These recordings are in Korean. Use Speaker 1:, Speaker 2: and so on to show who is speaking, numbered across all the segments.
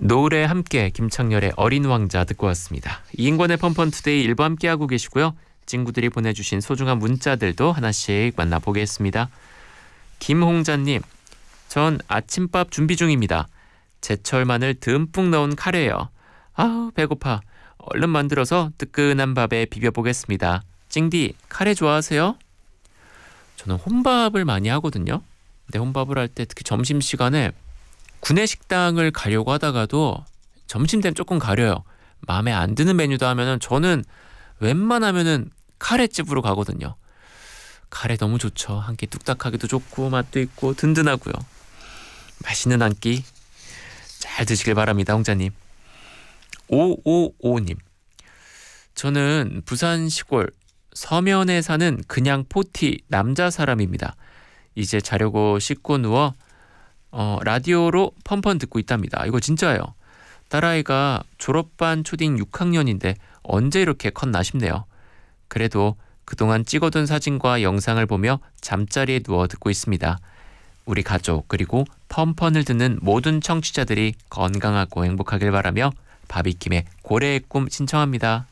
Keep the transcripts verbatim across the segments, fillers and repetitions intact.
Speaker 1: 노을에 함께 김창렬의 어린 왕자 듣고 왔습니다. 이인권의 펀펀투데이 일부 함께하고 계시고요. 친구들이 보내주신 소중한 문자들도 하나씩 만나보겠습니다. 김홍자님, 전 아침밥 준비 중입니다. 제철 마늘 듬뿍 넣은 카레요. 아우 배고파. 얼른 만들어서 뜨끈한 밥에 비벼보겠습니다. 찡디, 카레 좋아하세요? 저는 혼밥을 많이 하거든요. 근데 혼밥을 할 때 특히 점심시간에 구내식당을 가려고 하다가도 점심때는 조금 가려요. 마음에 안 드는 메뉴다 하면은 저는 웬만하면은 카레집으로 가거든요. 카레 너무 좋죠. 한 끼 뚝딱하기도 좋고 맛도 있고 든든하고요. 맛있는 한 끼 잘 드시길 바랍니다. 홍자님. 오오오님, 저는 부산 시골 서면에 사는 그냥 포티 남자 사람입니다. 이제 자려고 씻고 누워 어, 라디오로 펀펀 듣고 있답니다. 이거 진짜예요. 딸아이가 졸업반 초딩 육 학년인데 언제 이렇게 컸나 싶네요. 그래도 그동안 찍어둔 사진과 영상을 보며 잠자리에 누워 듣고 있습니다. 우리 가족 그리고 펀펀을 듣는 모든 청취자들이 건강하고 행복하길 바라며 바비킴의 고래의 꿈 신청합니다.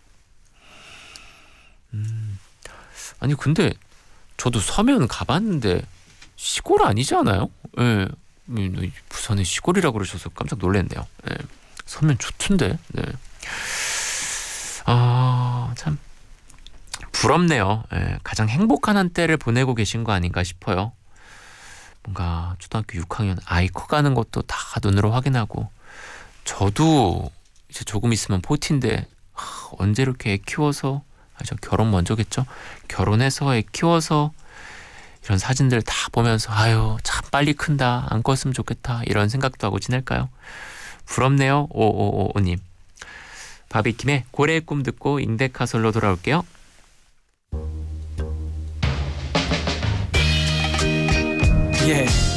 Speaker 1: 음, 아니 근데 저도 서면 가봤는데 시골 아니지 않아요? 예. 부산의 시골이라고 그러셔서 깜짝 놀랐네요. 예. 서면 좋던데. 네. 아, 참 부럽네요. 예. 가장 행복한 한때를 보내고 계신 거 아닌가 싶어요. 뭔가 초등학교 육 학년 아이 커가는 것도 다 눈으로 확인하고, 저도 이제 조금 있으면 포티인데 하, 언제 이렇게 애 키워서, 아, 저 결혼 먼저겠죠? 결혼해서 애 키워서 이런 사진들 다 보면서 아유 참 빨리 큰다, 안 컸으면 좋겠다 이런 생각도 하고 지낼까요? 부럽네요. 오오오오님. 바비킴의 고래의 꿈 듣고 잉데카솔로 돌아올게요.
Speaker 2: Yeah.